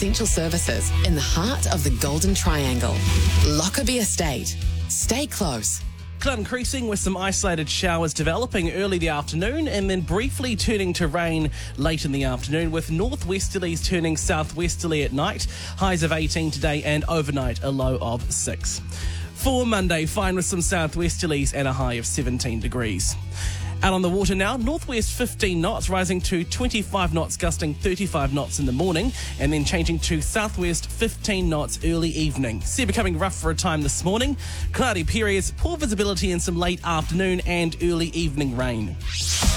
essential services in the heart of the Golden Triangle. Lockerbie Estate. Stay close. Cloud increasing with some isolated showers developing early the afternoon and then briefly turning to rain late in the afternoon, with northwesterlies turning southwesterly at night. Highs of 18 today and overnight a low of 6. For Monday, fine with some southwesterlies and a high of 17 degrees. Out on the water now, northwest 15 knots, rising to 25 knots, gusting 35 knots in the morning, and then changing to southwest 15 knots early evening. Sea becoming rough for a time this morning. Cloudy periods, poor visibility and some late afternoon and early evening rain.